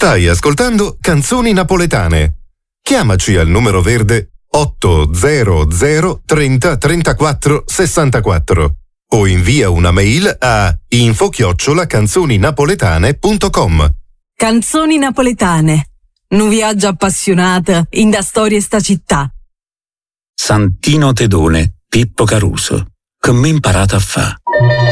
Stai ascoltando Canzoni Napoletane. Chiamaci al numero verde 800 30 34 64 o invia una mail a info@canzoninapoletane.com. Canzoni Napoletane. Un viaggio appassionato in da storia sta città. Santino Tedone, Pippo Caruso. Come imparato a fa'?